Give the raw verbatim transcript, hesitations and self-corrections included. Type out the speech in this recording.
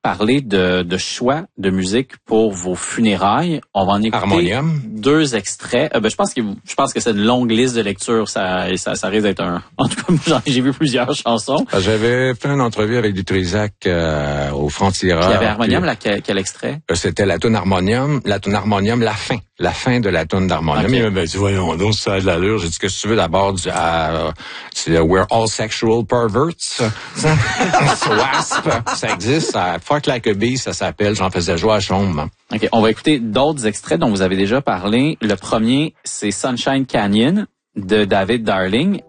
parler de, de choix de musique pour vos funérailles. On va en écouter Harmonium. deux extraits. Euh, ben, je pense que je pense que c'est une longue liste de lecture. Ça, ça, ça risque d'être un. En tout cas, j'ai vu plusieurs chansons. J'avais fait une entrevue avec Dutrisac euh, au Franc-Tireur. Puis il y avait Harmonium, là, quel, quel extrait? C'était la toune Harmonium, la toune Harmonium, la fin. La fin de la toune d'Harmonium. Okay. Il m'a dit, voyons donc, ça a de l'allure. J'ai dit, qu'est-ce que tu veux d'abord? Du, euh, c'est We're all sexual perverts. Wasp, ça existe. Ça, Fuck Like a Bee, ça s'appelle. J'en faisais jouer à Chaume. OK, on va écouter d'autres extraits dont vous avez déjà parlé. Le premier, c'est Sunshine Canyon de David Darling.